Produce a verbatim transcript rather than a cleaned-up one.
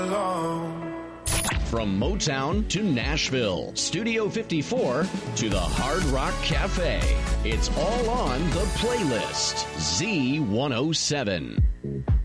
From Motown to Nashville, Studio fifty-four to the Hard Rock Cafe. It's all on the playlist. Z one oh seven.